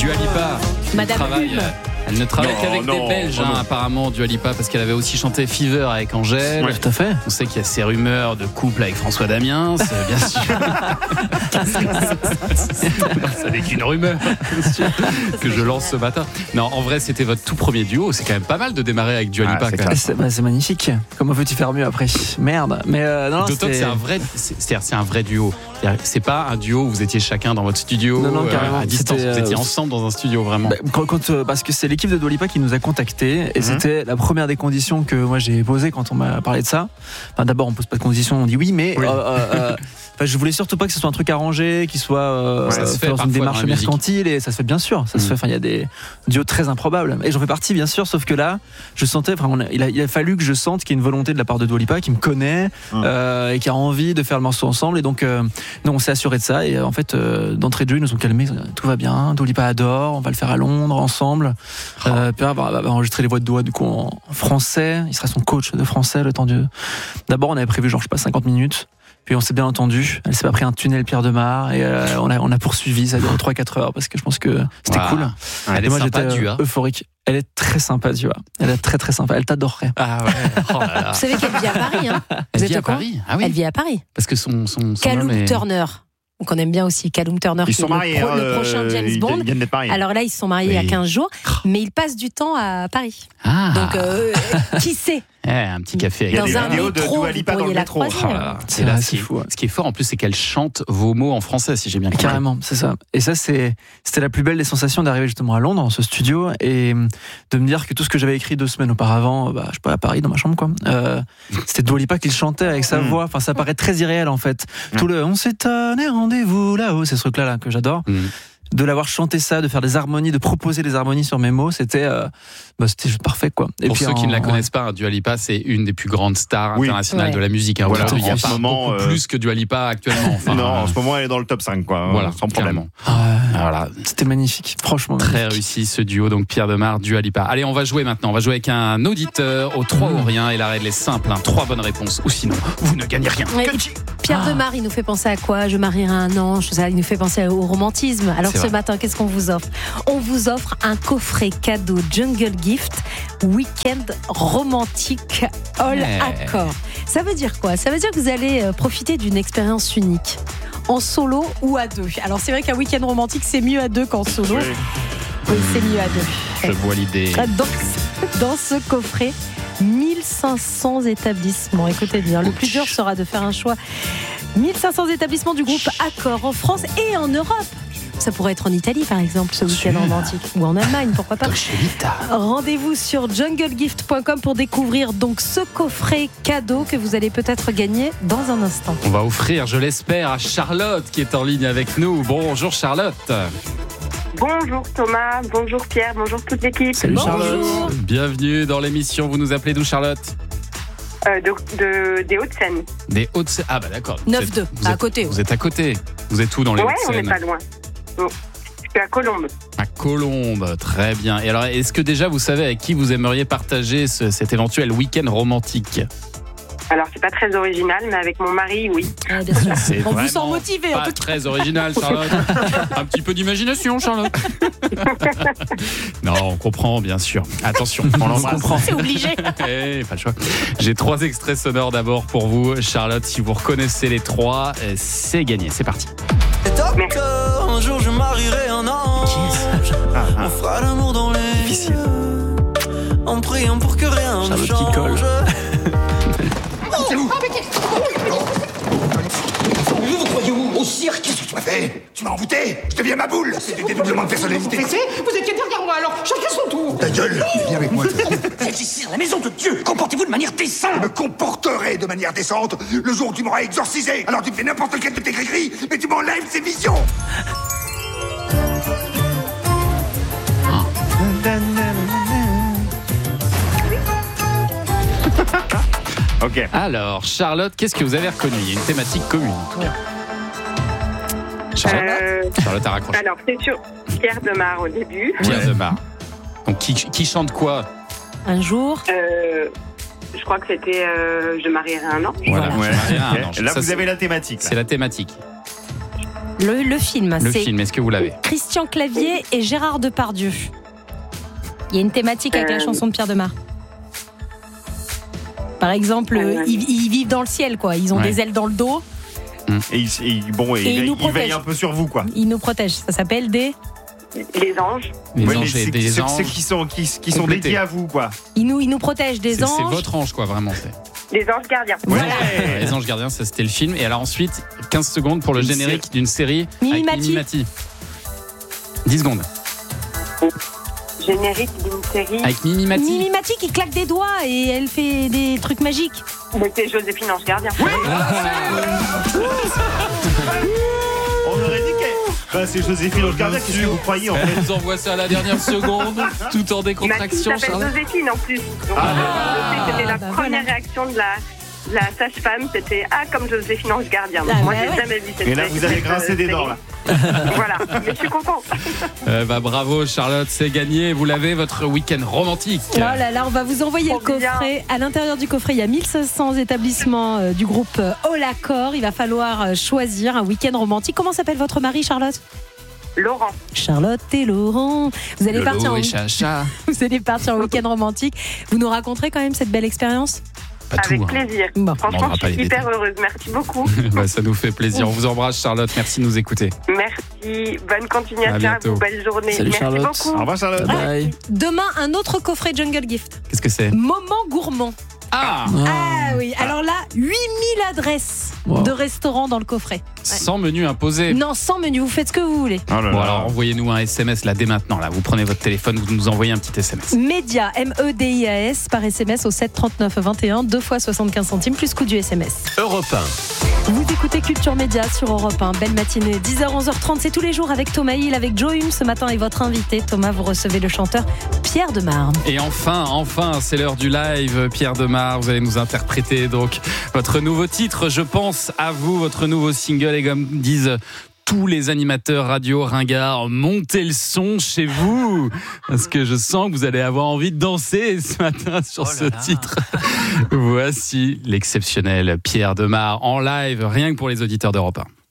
Dua Lipa. Madame travaille, Hume. Elle ne travaille qu'avec des Belges, apparemment, Dua Lipa, parce qu'elle avait aussi chanté Fever avec Angèle. Ouais, tout à fait. On sait qu'il y a ces rumeurs de couple avec François Damiens, c'est bien sûr. Ça n'est qu'une rumeur que je lance ce matin. Non, en vrai, c'était votre tout premier duo. C'est quand même pas mal de démarrer avec Dua Lipa. C'est magnifique. Comment veux-tu faire mieux après? Merde. Mais non, d'autant que c'est un vrai duo. C'est pas un duo où vous étiez chacun dans votre studio, carrément. à distance. Vous étiez ensemble dans un studio, vraiment. Parce que c'est l'équipe de Dua Lipa qui nous a contactés et c'était la première des conditions que moi j'ai posées quand on m'a parlé de ça. Enfin, d'abord, on pose pas de conditions, on dit oui, mais je voulais surtout pas que ce soit un truc arrangé, qu'il soit fait dans une démarche mercantile, et ça se fait bien sûr. Ça se fait. Enfin, il y a des duos très improbables et j'en fais partie bien sûr. Sauf que là, je sentais. Il a fallu que je sente qu'il y ait une volonté de la part de Dua Lipa, qui me connaît et qui a envie de faire le morceau ensemble. Et donc, on s'est assuré de ça. Et en fait, d'entrée de jeu, ils nous ont calmés. Tout va bien. Dua Lipa adore. On va le faire à Londres ensemble. Puis on va enregistrer les voix de Dua du coup en français. Il sera son coach de français le temps de. D'abord, on avait prévu 50 minutes. Puis on s'est bien entendu. Elle s'est pas pris un tunnel Pierre de Mar et on a poursuivi. Ça a duré 3-4 heures parce que je pense que c'était cool. Elle est moi, sympa, j'étais Dua. Euphorique. Elle est très sympa, Dua. Elle est très très sympa. Elle t'adorerait. Ah ouais. Oh là là. Vous savez qu'elle vit à Paris, hein? Elle vit à Paris. Ah oui. Elle vit à Paris. Parce que son Callum nom est... Turner. Donc on aime bien aussi Callum Turner, Ils qui sont est mariés, le prochain James Bond. Ils viennent d'être mariés. Alors là, ils se sont mariés il y a 15 jours, mais ils passent du temps à Paris. Ah. Donc, qui sait? Un petit café avec Il y a Dans des un vidéos de métro, Dua Lipa vous dans le pourriez la métro. croiser. Et là, c'est fou. ce qui est fort en plus, c'est qu'elle chante vos mots en français, si j'ai bien compris. Carrément, c'est ça. Et ça, c'était la plus belle des sensations d'arriver justement à Londres, dans ce studio, et de me dire que tout ce que j'avais écrit 2 semaines auparavant, je sais pas, à Paris, dans ma chambre, quoi, c'était Dua Lipa qui le chantait avec sa voix. Enfin, ça paraît très irréel, en fait. Tout le on s'est donné rendez-vous là-haut, c'est ce truc-là que j'adore. De l'avoir chanté ça, de faire des harmonies, de proposer des harmonies sur mes mots, c'était juste parfait, quoi. Et pour puis ceux qui ne la connaissent pas, Dua Lipa, c'est une des plus grandes stars internationales de la musique. Voilà, il y a en ce pas moment, beaucoup plus que Dua Lipa actuellement. Enfin, non, en ce moment, elle est dans le top 5, quoi. Voilà, sans problème. Voilà. C'était magnifique, franchement. Très réussi ce duo, donc Pierre Demar, Dua Lipa. Allez, on va jouer maintenant. On va jouer avec un auditeur au 3 ou rien, et la règle est simple, 3 bonnes réponses, ou sinon, vous ne gagnez rien. Ouais, Pierre Demar, il nous fait penser à quoi? Je marierai un ange, ça, il nous fait penser au romantisme. Alors ce matin, qu'est-ce qu'on vous offre? On vous offre un coffret cadeau Jungle Gift Week-end romantique all accord. Ça veut dire quoi? Ça veut dire que vous allez profiter d'une expérience unique, en solo ou à 2. Alors c'est vrai qu'un week-end romantique, c'est mieux à 2 qu'en solo. Oui, c'est mieux à 2. Je vois l'idée. Donc, dans ce coffret, 1500 établissements. Écoutez bien, le plus dur sera de faire un choix. 1500 établissements du groupe Accor en France et en Europe. Ça pourrait être en Italie, par exemple, ce week-end romantique. Ou en Allemagne, pourquoi pas. Rendez-vous sur junglegift.com pour découvrir donc ce coffret cadeau que vous allez peut-être gagner dans un instant. On va offrir, je l'espère, à Charlotte qui est en ligne avec nous. Bonjour Charlotte. Bonjour Thomas, bonjour Pierre, bonjour toute l'équipe. Salut Charlotte. Bienvenue dans l'émission. Vous nous appelez d'où, Charlotte? Des Hauts-de-Seine. Des Hauts-de-Seine. Ah bah d'accord. 9-2, à côté. Vous êtes à côté. Vous êtes où dans les Hauts-de-Seine? Ouais, on n'est pas loin. Bon, je suis à Colombes. À Colombes, très bien. Et alors, est-ce que déjà vous savez avec qui vous aimeriez partager cet éventuel week-end romantique? Alors, c'est pas très original, mais avec mon mari, oui. Ah, bien sûr. C'est On vous sent vraiment motivé. pas très original, Charlotte. Un petit peu d'imagination, Charlotte. Non, on comprend, bien sûr. Attention, on l'embrasse. C'est obligé. Pas le choix. J'ai 3 extraits sonores d'abord pour vous, Charlotte. Si vous reconnaissez les 3, c'est gagné. C'est parti. Un jour je marierai un ange. On fera l'amour dans les Difficile. en priant pour que rien ne Charlotte change. qui colle. C'est vous. Vous croyez où? Au cirque? Qu'est-ce que tu m'as fait? Tu m'as envoûté? Je deviens ma boule. C'est du dédoublement de personnalité. Vous étiez derrière moi, alors chacun son tour. Ta gueule. Viens avec moi. C'est ici, la maison de Dieu. Comportez-vous de manière Je décente. me comporterai de manière décente le jour où tu m'auras exorcisé. Alors tu fais n'importe lequel de tes gris-gris, mais tu m'enlèves ces visions. Ok. Alors, Charlotte, qu'est-ce que vous avez reconnu? Il y a une thématique commune. Charlotte a raccroché. Alors, c'est sur Pierre Demar au début. Pierre Demar. Donc, qui chante quoi? Un jour. Je crois que c'était Je marierai un ange. Voilà. Ouais. Je marierai un Ok. ange. Là, Ça, vous avez la thématique. C'est la thématique. Le film, Le c'est film, est-ce que vous l'avez? Christian Clavier et Gérard Depardieu. Il y a une thématique avec la chanson de Pierre Demar. Par exemple, ils vivent dans le ciel, quoi. Ils ont des ailes dans le dos. Et il veille un peu sur vous, quoi. Ils nous protègent. Ça s'appelle des... Les anges. Les anges et des anges. Ceux qui sont dédiés à vous, quoi. Ils nous protègent des anges. C'est votre ange, quoi, vraiment. Les anges gardiens. Voilà. Les anges gardiens, ça c'était le film. Et alors ensuite, 15 secondes pour le générique d'une série Mimi avec Mimi Mati. 10 secondes. Générique d'une série. Avec Mimi Mati. Mimi Mati qui claque des doigts et elle fait des trucs magiques. Mais c'est Joséphine Ange Gardien. Oui. On aurait dit que c'est Joséphine Ange Gardien. Qu'est-ce que vous croyez en fait? Elle vous envoie ça à la dernière seconde, tout en décontraction. Ma fille s'appelle Joséphine en plus. Donc, c'était la première réaction de la sage-femme, c'était comme Joséphine Ange Gardien. Moi, j'ai jamais vu cette. Et là, vous avez grincé des dents là. Voilà, mais je suis contente. Bravo Charlotte, c'est gagné. Vous l'avez, votre week-end romantique. Oh là là, on va vous envoyer le coffret. À l'intérieur du coffret, il y a 1500 établissements du groupe All Accord. Il va falloir choisir un week-end romantique. Comment s'appelle votre mari, Charlotte? Laurent. Charlotte et Laurent. Vous allez partir en week-end romantique. Vous nous raconterez quand même cette belle expérience? Avec plaisir. Bon. Franchement, je suis hyper heureuse. Merci beaucoup. Ça nous fait plaisir. On vous embrasse, Charlotte. Merci de nous écouter. Merci. Bonne continuation à vous. Belle journée. Salut, merci Charlotte. beaucoup. Au revoir, Charlotte. Bye. Demain, un autre coffret Jungle Gift. Qu'est-ce que c'est? Moment gourmand. Ah, Oui. Alors là, 8000 adresses de restaurants dans le coffret. sans menu imposé. Non, sans menu. Vous faites ce que vous voulez. Oh là Bon, là. alors envoyez-nous un SMS là dès maintenant. Là, vous prenez votre téléphone, vous nous envoyez un petit SMS. Média, MEDIAS, par SMS au 7 39 21, 2 fois 75 centimes, plus coût du SMS. Europe 1. Vous écoutez Culture Média sur Europe 1. Belle matinée, 10h, 11h30. C'est tous les jours avec Thomas Hill, avec Joe Hume. Ce matin est votre invité. Thomas, vous recevez le chanteur Pierre Demar. Et enfin, c'est l'heure du live. Pierre Demar, vous allez nous interpréter donc votre nouveau titre. Je pense à vous, votre nouveau single. Et comme disent tous les animateurs radio ringards, montez le son chez vous, parce que je sens que vous allez avoir envie de danser ce matin sur ce titre. Voici l'exceptionnel Pierre Demar en live, rien que pour les auditeurs d'Europe 1.